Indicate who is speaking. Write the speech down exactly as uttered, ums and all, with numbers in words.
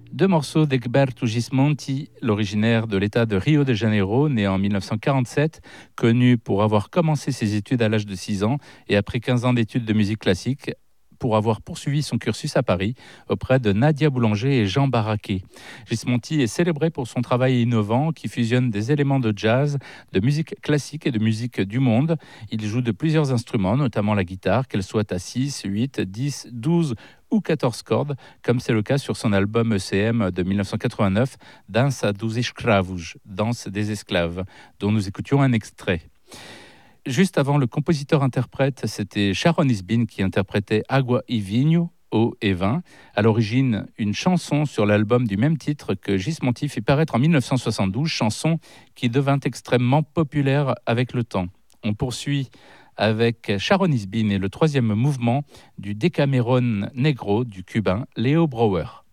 Speaker 1: Deux morceaux d'Egberto Gismonti, l'originaire de l'État de Rio de Janeiro, né en mille neuf cent quarante-sept, connu pour avoir commencé ses études à l'âge de six ans et après quinze ans d'études de musique classique, pour avoir poursuivi son cursus à Paris auprès de Nadia Boulanger et Jean Barraquet. Gismonti est célébré pour son travail innovant qui fusionne des éléments de jazz, de musique classique et de musique du monde. Il joue de plusieurs instruments, notamment la guitare, qu'elle soit à six, huit, dix, douze ou quatorze cordes, comme c'est le cas sur son album E C M de mille neuf cent quatre-vingt-neuf, Dança dos Escravos, Danse des esclaves, dont nous écoutions un extrait. Juste avant, le compositeur-interprète, c'était Sharon Isbin qui interprétait Agua y Vinho, eau et vin, à l'origine une chanson sur l'album du même titre que Gismonti fit paraître en mille neuf cent soixante-douze, chanson qui devint extrêmement populaire avec le temps. On poursuit avec Sharon Isbin et le troisième mouvement du Decameron Negro du cubain Leo Brouwer.